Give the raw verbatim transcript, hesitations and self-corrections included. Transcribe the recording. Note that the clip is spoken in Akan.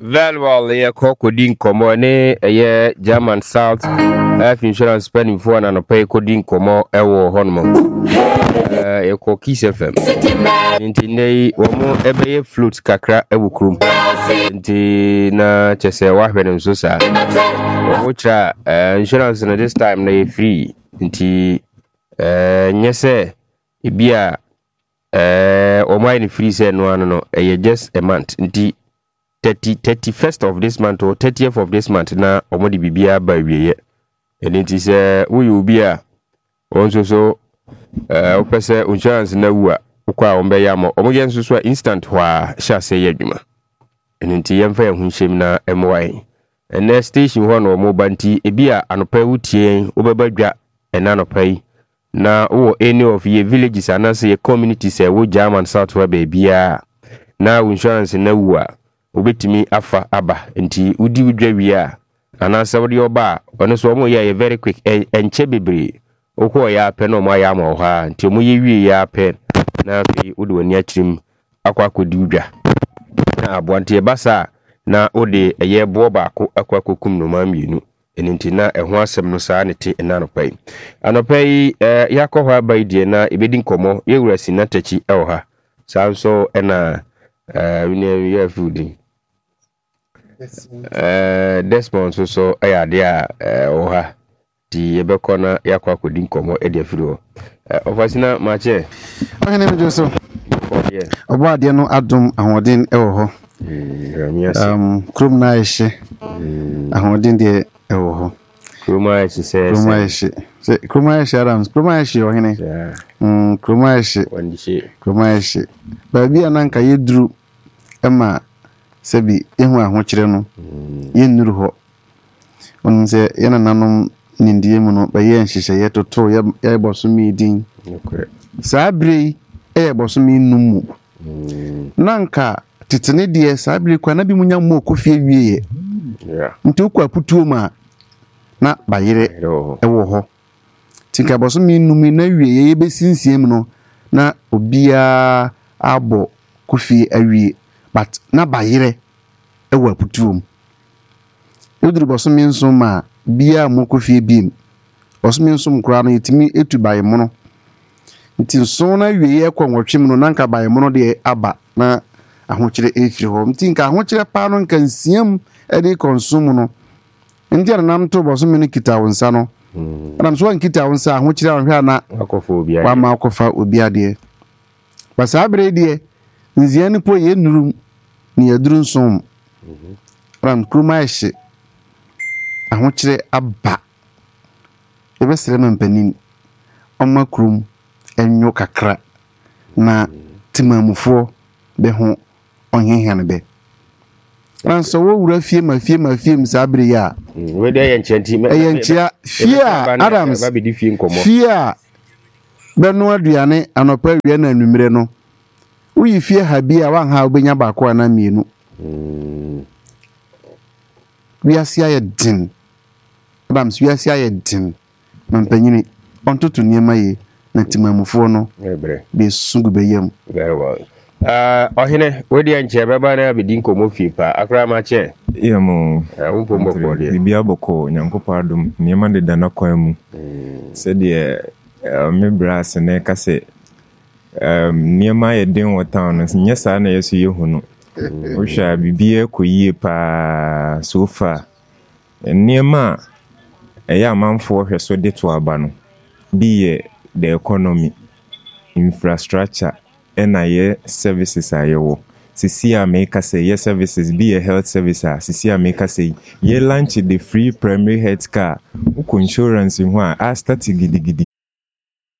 Very well, yeah, coding komo ne eh German South Life Insurance spending for an pay coding komo ewo honmo. Eh eko Kiss F M. Nti nei omo ebe flute kakra ewo krum. Nti na chese wa hwene nso sa. Omo tra insurance na this time na free. Nti eh nyese ebia eh omo ai free say no ano no eh just a month. Nti thirty thirty-first of this month or thirtieth of this month na omodi bibia ba wieye eni ti se uyi obi a onso so eh opese insurance na wu a ukwa ombe ya mo omo yenso so instant hwa sha se ye adwuma eni ti yemfa ya hunhyem na emwai ene station ho na omo banti ebi a anopa wutie obeba dwa ena anopa yi na wo any of ye villages anase ye communities e wo German South wa ba bia na insurance na wu a obetimi afa aba nti udi udwa wi a anasa wodi oba ono so omo ye very quick enche bebre okwo ya pe no mo ya ma ha nti omo ye wi ya pe na fi udi woni achirim akwa akodi udwa na abonte e basa na odi eye bo ba ko akwa kokum no ma mienu enti na eho asem no saa ne te na no pai anopai eh yakọ ha bai die na ebedi nkomo ye wurasi na tachi e ha saa so ena eh we ne food eh Desmond so so aya de a o ha di yebekọ na yakọ akodi nkomo e de afiri o ofasina mache ohene me joso obo ade no adom ahoden e wo ho um krum na ehye ahoden de e wo ho krum na ehye se krum na ehye se krum na ehye Adams krum na ehye ohene mm krum na ehye wandishe krum na ehye ba bia na nka yeduru ema sebi ehu ahokire no ye nnuru ho onum se ye nananom nindie mu no ba ye nhihye ye toto ye ye boso meeting okay sabre e boso me numu nanka titene de sabre kwa na bi munya mo kofie wieye yeah nti ukwa putuo ma na bayire e wo ho tinka boso me numu na wieye ye besinsiem no na obia abo kofie awie but na bayire ewa putuom oduru bosomi nso ma bia mokofie biem bosomi nso mkura no yetimi etu baye mono nti nso na wieye kwa nwotwem no nanka baye mono de aba na ahokire efiri ho nti nka ahokire pa no nka nsiam e de consume no ndi ana nam to bosomi no kita wonsa no ana mso wan kita wonsa ahokire ahwe na akofa obi ade kwa ma akofa obi ade basa abre de nzia ni po ye nuru ni yaduru nsom ram kruma ehye ahokire aba ebesere mampanin omma krum enyo kakra na timamufo be ho onhehane be ranso wo wura fie ma fie ma fie msabre ya we de ye nchenti me ye nchia fie Adams ba bi fie nkomo fie be no aduane anopa wie na anumere no uyi fie ha bi a wan ha obenya ba ko na mienu mm wiasia ye din Adams wiasia ye din mampanyini ontoto niema ye na timamufo no ebre be sungu be yam very well uh ohine we de nche beba na abedi nkomo fie pa akra ma che yemo uh umpo mboko de bibia boko nyankopo adom niema de dana kwan mu se de me brass na ka se um niema ye den wotan no nya sa na yeso yehunu o hwa bibia koyie pa so far niema eya manfo hwe so de to aba no bi the economy infrastructure and aye services ayewo sisi America say yes services be a health service sisi America say ye launch the free primary health care uko insurance ho a start gidigidi